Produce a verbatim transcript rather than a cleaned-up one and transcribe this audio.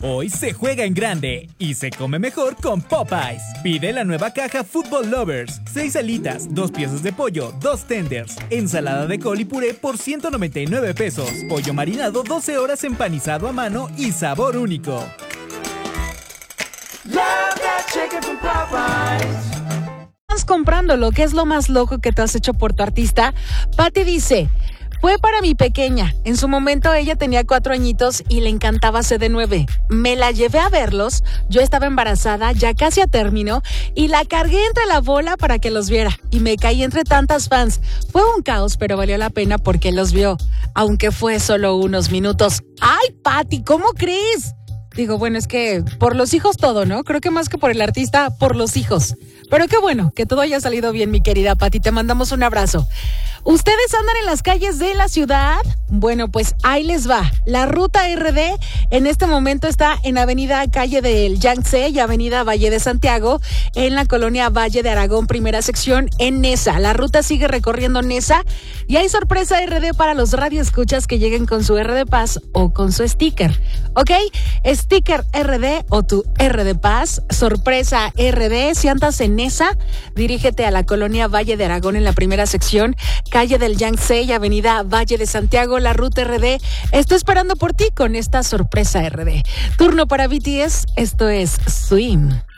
Hoy se juega en grande y se come mejor con Popeyes. Pide la nueva caja Football Lovers. seis alitas, dos piezas de pollo, dos tenders, ensalada de col y puré por ciento noventa y nueve pesos. Pollo marinado doce horas empanizado a mano y sabor único. Love that chicken from Popeyes. Estás comprando lo que es lo más loco que te has hecho por tu artista. Patti dice: fue para mi pequeña. En su momento ella tenía cuatro añitos y le encantaba C D nueve. Me la llevé a verlos. Yo estaba embarazada, ya casi a término, y la cargué entre la bola para que los viera. Y me caí entre tantas fans. Fue un caos, pero valió la pena porque los vio. Aunque fue solo unos minutos. ¡Ay, Patti! ¿Cómo crees? Digo, bueno, es que por los hijos todo, ¿no? Creo que más que por el artista, por los hijos. Pero qué bueno, que todo haya salido bien, mi querida Patti. Te mandamos un abrazo. ¿Ustedes andan en las calles de la ciudad? Bueno, pues ahí les va. La ruta R D en este momento está en Avenida Calle del Yangtze y Avenida Valle de Santiago, en la colonia Valle de Aragón, primera sección, en Nesa. La ruta sigue recorriendo Nesa y hay sorpresa R D para los radioescuchas que lleguen con su R D Paz o con su sticker. ¿Ok? Sticker R D o tu R D Paz, sorpresa R D. Si andas en Nesa, dirígete a la colonia Valle de Aragón en la primera sección, Calle del Yangtze y Avenida Valle de Santiago. La ruta R D está esperando por ti con esta sorpresa R D. Turno para B T S, esto es Swim.